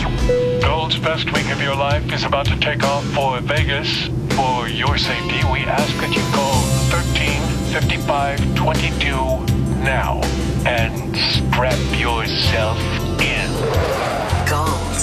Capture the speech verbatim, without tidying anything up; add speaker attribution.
Speaker 1: Gold's best week of your life is about to take off for Vegas. For your safety, we ask that you call thirteen fifty-five twenty-two now and strap yourself